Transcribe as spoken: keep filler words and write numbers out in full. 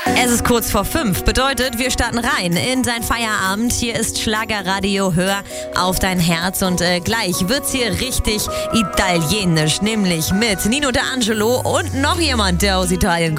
Es ist kurz vor fünf, bedeutet, wir starten rein in dein Feierabend. Hier ist Schlagerradio, hör auf dein Herz und äh, gleich wird's hier richtig italienisch, nämlich mit Nino D'Angelo und noch jemand, der aus Italien kommt.